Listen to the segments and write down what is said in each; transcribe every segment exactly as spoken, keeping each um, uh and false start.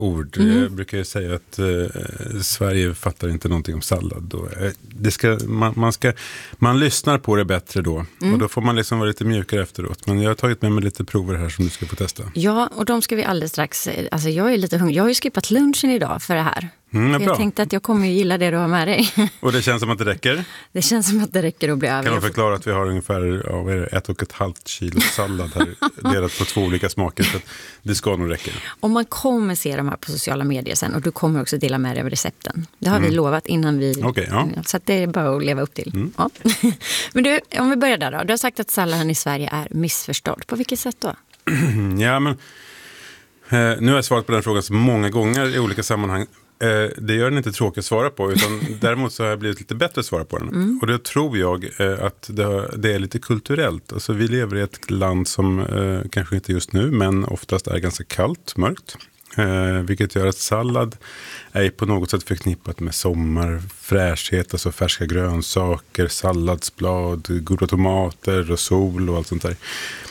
ord. Mm. Jag brukar säga att eh, Sverige fattar inte någonting om sallad. Och, eh, det ska, man, man, ska, man lyssnar på det bättre då. Mm. Och då får man liksom vara lite mjukare efteråt. Men jag har tagit med mig lite prover här som du ska få testa. Ja, och de ska vi alldeles strax... Alltså jag är lite hungrig. Jag har ju skippat lunchen idag för det här. Mm, jag tänkte att jag kommer ju gilla det du har med dig. Och det känns som att det räcker? Det känns som att det räcker att bli över. Kan man förklara att vi har ungefär ja, vad är det, ett och ett halvt kilo sallad här delat på två olika smaker, så att det ska nog räcka. Och man kommer se de här på sociala medier sen, och du kommer också dela med dig av recepten. Det har mm. vi lovat innan vi... Okay, ja. Så att det är bara att leva upp till. Mm. Ja. Men du, om vi börjar där då. Du har sagt att salladen i Sverige är missförstådd. På vilket sätt då? Ja, men... Eh, nu har jag svarat på den frågan så många gånger i olika sammanhang. Eh, det gör den inte tråkigt att svara på, utan däremot så har jag blivit lite bättre att svara på den. Mm. Och det tror jag eh, att det, det är lite kulturellt. Alltså vi lever i ett land som eh, kanske inte just nu, men oftast är ganska kallt, mörkt. Eh, vilket gör att sallad är på något sätt förknippat med sommar, fräschhet, alltså färska grönsaker, salladsblad, goda tomater och sol och allt sånt där.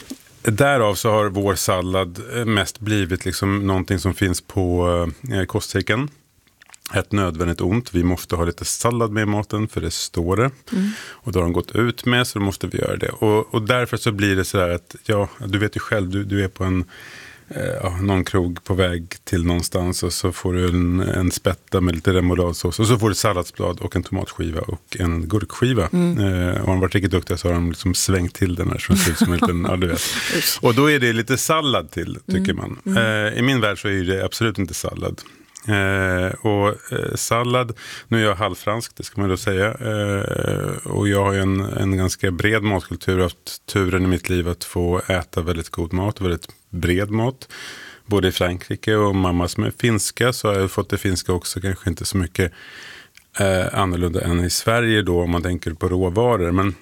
Därav så har vår sallad mest blivit liksom någonting som finns på eh, kostcirkeln. Ett nödvändigt ont. Vi måste ha lite sallad med i maten, för det står det. Mm. Och då har de gått ut med, så då måste vi göra det. Och, och därför så blir det så där att, ja, du vet ju själv, du, du är på en eh, någon krog på väg till någonstans, och så får du en, en spätta med lite remouladsås, och så får du salladsblad och en tomatskiva och en gurkskiva. Mm. Eh, och om de varit riktigt duktiga så har de liksom svängt till den här som ser ut som en liten, ja, du vet. Och då är det lite sallad till, tycker mm. man. Mm. Eh, I min värld så är det absolut inte sallad. Eh, och eh, sallad, nu är jag halvfransk, det ska man då säga, eh, och jag har ju en, en ganska bred matkultur, och haft turen i mitt liv att få äta väldigt god mat, väldigt bred mat, både i Frankrike, och mamma som är finska, så har jag fått det finska också, kanske inte så mycket eh, annorlunda än i Sverige då, om man tänker på råvaror. Men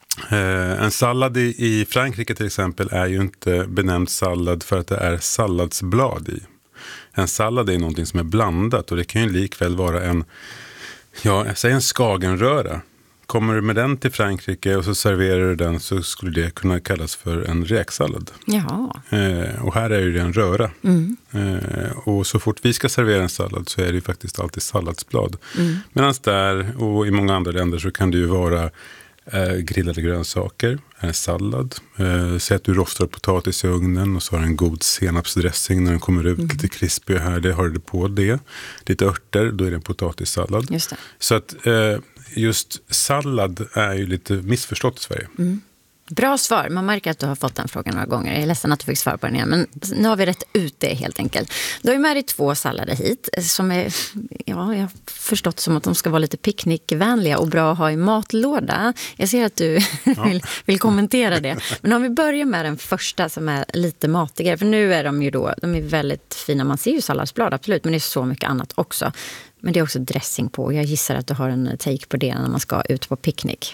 eh, en sallad i, i Frankrike till exempel är ju inte benämnd sallad för att det är salladsblad i. En sallad är någonting som är blandat, och det kan ju likväl vara en, ja, jag säger en skagenröra. Kommer du med den till Frankrike och så serverar du den, så skulle det kunna kallas för en räksallad. Jaha. Eh, och här är ju det en röra. Mm. Eh, och så fort vi ska servera en sallad så är det ju faktiskt alltid salladsblad. Mm. Medan där och i många andra länder så kan det ju vara Eh, grillade grönsaker, en sallad. Eh, säg att du rostar potatis i ugnen och så har en god senapsdressing när den kommer ut, mm. lite krispig och härlig, har du på det. Lite örter, då är det en potatissallad. Just det. Så att eh, just sallad är ju lite missförstått i Sverige. Mm. Bra svar. Man märker att du har fått den frågan några gånger. Jag är ledsen att du fick svara på den igen, men nu har vi rätt ut det helt enkelt. Du har ju med dig två sallader hit som är, ja, jag har förstått som att de ska vara lite picknickvänliga och bra att ha i matlåda. Jag ser att du ja. vill, vill kommentera det. Men om vi börjar med den första som är lite matigare, för nu är de ju då, de är väldigt fina. Man ser ju salladsblad, absolut, men det är så mycket annat också. Men det är också dressing på. Jag gissar att du har en take på det när man ska ut på picknick.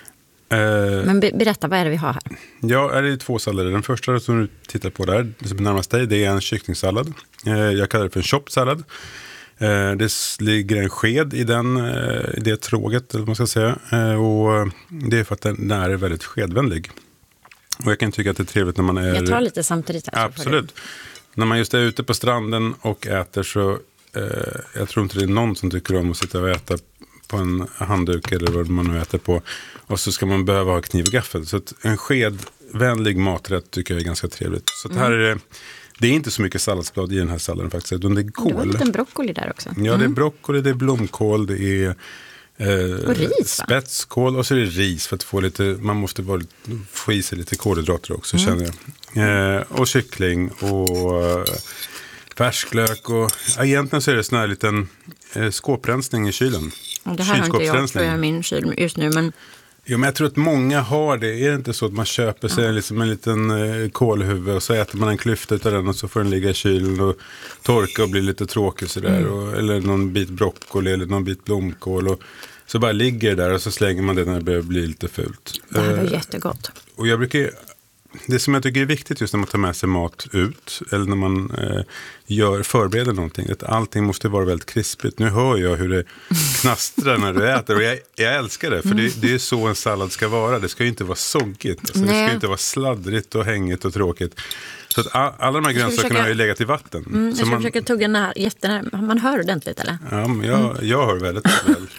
Men berätta, vad är det vi har här? Ja, är det två sallader. Den första som du tittar på där, som är närmast dig, det är en kycklingsallad. Jag kallar det för en choppsallad. Det ligger en sked i den, i det tråget, eller vad man ska säga. Och det är för att den är väldigt skedvänlig. Och jag kan tycka att det är trevligt när man är... Jag tar lite samtidigt här. Absolut. När man just är ute på stranden och äter, så jag tror inte det är någon som tycker om att sitta och äta på en handduk eller vad man nu äter på, och så ska man behöva ha kniv och gaffel. Så att en skedvänlig maträtt tycker jag är ganska trevligt. Så att här är det, det är inte så mycket salladsblad i den här salladen faktiskt, utan det är kål. Det var en liten broccoli där också. Ja, mm. det är broccoli, det är blomkål, det är eh, och ris, spetskål, och så är det ris för att få lite, man måste vara, få i sig lite kolhydrater också, mm. känner jag. Eh, och kyckling och eh, färsklök, och ja, egentligen så är det sån här liten eh, skåprensning i kylen. Det här har inte jag, tror jag, i min kyl just nu, men... Jo, men jag tror att många har det. Är det inte så att man köper sig ja. liksom en liten eh, kolhuvud, och så äter man en klyfta av den, och så får den ligga i kylen och torka och bli lite tråkig sådär. Mm. Och, eller någon bit broccoli eller någon bit blomkål. Och så bara ligger det där, och så slänger man det när det börjar bli lite fult. Det här var eh, jättegott. Och jag brukar det som jag tycker är viktigt just när man tar med sig mat ut eller när man eh, gör, förbereder någonting, att allting måste vara väldigt krispigt. Nu hör jag hur det knastrar när du äter och jag, jag älskar det, för mm. det, det är så en sallad ska vara. Det ska ju inte vara soggigt, alltså, det ska ju inte vara sladdrigt och hängigt och tråkigt. Så att all, alla de här grönsakerna försöka... har ju legat i vatten. Mm, jag ska man... försöka tugga nära, jättenära. Man hör ordentligt, eller? Ja, men jag, mm. jag hör väldigt väl.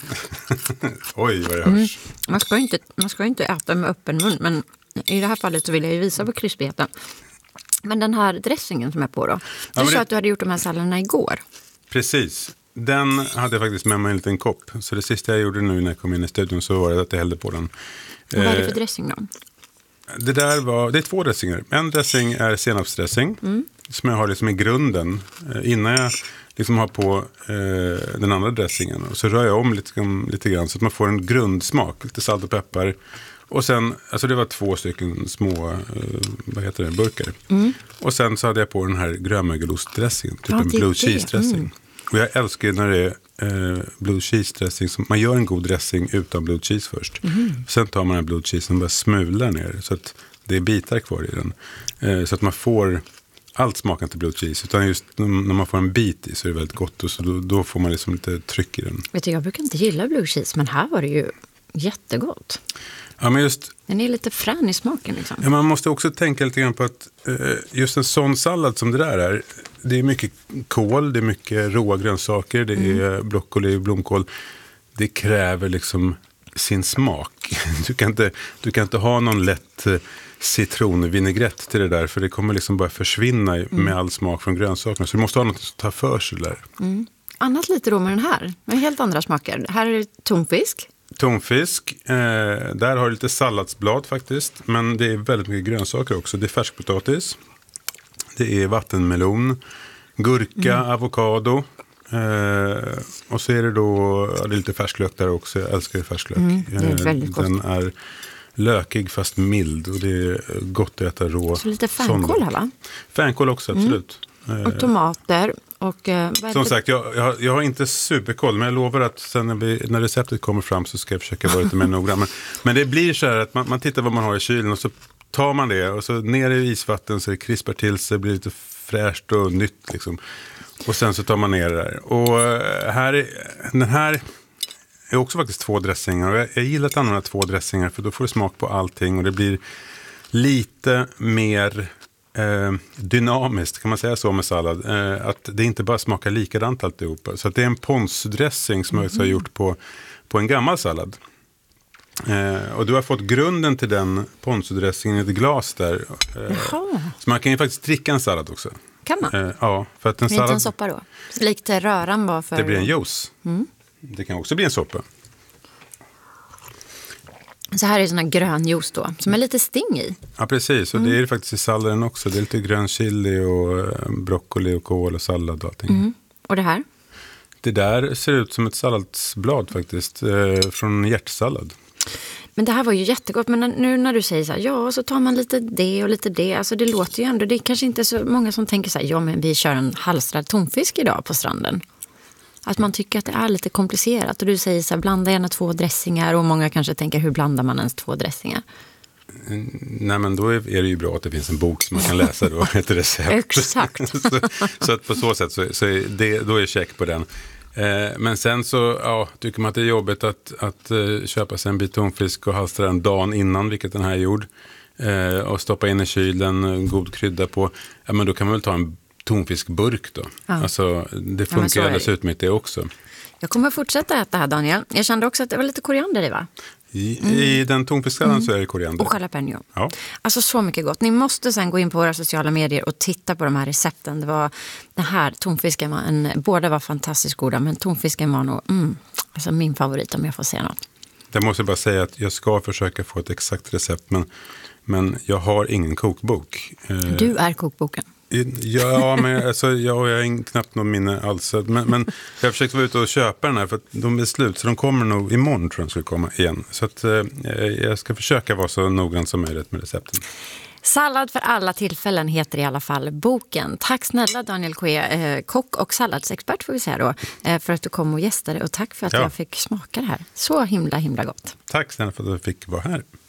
Oj, vad det hörs. Mm. Man ska ju inte, man ska ju inte äta med öppen mun, men i det här fallet så vill jag ju visa på krispigheten. Men den här dressingen som är på då. Du ja, sa det... att du hade gjort de här salladerna igår. Precis. Den hade jag faktiskt med mig en liten kopp. Så det sista jag gjorde nu när jag kom in i studion så var det att jag hällde på den. Och vad är det för dressing då? Det där var, det är två dressingar. En dressing är senapsdressing. Mm. Som jag har liksom i grunden. Innan jag liksom har på eh, den andra dressingen. Och så rör jag om lite, lite grann så att man får en grundsmak. Lite salt och peppar. Och sen, alltså det var två stycken små, eh, vad heter det, burkar. Mm. Och sen så hade jag på den här grönmögelostdressingen, typ ja, en blue cheese-dressing. Mm. Och jag älskar när det är eh, blue cheese-dressing. Så man gör en god dressing utan blue cheese först. Mm. Sen tar man den blue cheese och bara smular ner så att det är bitar kvar i den. Eh, så att man får allt smakar inte blue cheese, utan just när man får en bit i så är det väldigt gott och så då, då får man liksom lite tryck i den. Vet du, jag brukar inte gilla blue cheese, men här var det ju jättegott. Ja, men just, den är lite frän i smaken liksom. Ja, man måste också tänka lite grann på att eh, just en sån sallad som det där är, det är mycket kål, det är mycket råa grönsaker, det mm. är broccoli, blomkål. Det kräver liksom sin smak. Du kan inte, du kan inte ha någon lätt citronvinägrett till det där, för det kommer liksom bara försvinna mm. med all smak från grönsakerna. Så du måste ha något att ta för sig där. Mm. Annat lite då med den här, med helt andra smaker. Här är det tonfisk. Tonfisk, eh, där har du lite salladsblad faktiskt, men det är väldigt mycket grönsaker också. Det är färskpotatis, det är vattenmelon, gurka, mm. avokado, eh, och så är det då ja, det är lite färsklök där också. Jag älskar färsklök. Mm, det är väldigt gott. Den är lökig fast mild och det är gott att äta rå. Så lite fänkål här, va? Fänkål också, absolut. Mm. Och tomater. Och, eh, som sagt, jag, jag, jag har inte superkoll, men jag lovar att sen när, vi, när receptet kommer fram så ska jag försöka vara lite mer noggrann. Men, men det blir så här att man, man tittar vad man har i kylen och så tar man det och så ner i isvatten så det krispar till sig, blir lite fräscht och nytt liksom. Och sen så tar man ner det där. Och här är, den här är också faktiskt två dressingar och jag, jag gillar att använda två dressingar för då får du smak på allting och det blir lite mer Eh, dynamiskt, kan man säga så med sallad, eh, att det inte bara smakar likadant alltihopa. Så att det är en ponsdressing som mm. jag har gjort på, på en gammal sallad. Eh, och du har fått grunden till den ponsdressingen i ett glas där. Eh, så man kan ju faktiskt dricka en sallad också. Kan man? Eh, ja, för att en sallad... Inte en soppa då? Likt röran var för... Det blir en juice. Mm. Det kan också bli en soppa. Så här är det sån här grön juice då, som är lite sting i. Ja, precis. Och mm. det är det faktiskt i salladen också. Det är lite grön chili och broccoli och kål och sallad och allting. Mm. Och det här? Det där ser ut som ett salladsblad faktiskt, eh, från hjärtsallad. Men det här var ju jättegott. Men nu när du säger så här, ja, så tar man lite det och lite det. Alltså det låter ju ändå, det är kanske inte så många som tänker så här, ja men vi kör en halstrad tonfisk idag på stranden. Att man tycker att det är lite komplicerat. Och du säger så här, blanda gärna två dressingar. Och många kanske tänker, hur blandar man ens två dressingar? Nej, men då är det ju bra att det finns en bok som man kan läsa då. Ett recept. Exakt. så, så att på så sätt så, så är det, då är check på den. Eh, men sen så ja, tycker man att det är jobbigt att, att uh, köpa sig en bit tonfisk och halstra den dagen innan, vilket den här är gjord. Eh, och stoppa in i kylen, god krydda på. Ja, men då kan man väl ta en tonfiskburk då. Ja. Alltså, det funkar ja, alldeles utmärkt det också. Jag kommer fortsätta äta här, Daniel. Jag kände också att det var lite koriander i, va? I, mm. i den tonfisksalladen mm. så är det koriander. Och jalapeno. Ja. Alltså så mycket gott. Ni måste sen gå in på våra sociala medier och titta på de här recepten. Det var den här tonfisken, var en, båda var fantastiskt goda, men tonfisken var nog mm, alltså min favorit om jag får säga något. Jag måste bara säga att jag ska försöka få ett exakt recept, men, men jag har ingen kokbok. Du är kokboken. Ja, men alltså, jag har knappt någon minne alls. Men, men jag har försökt vara ute och köpa den här för att de är slut. Så de kommer nog imorgon, tror jag, ska komma igen. Så att, eh, jag ska försöka vara så noggrann som möjligt med recepten. Sallad för alla tillfällen heter i alla fall boken. Tack snälla Daniel Coué, eh, kock och salladsexpert får vi säga då, eh, för att du kom och gästade. Och tack för att ja. jag fick smaka det här. Så himla, himla gott. Tack snälla för att du fick vara här.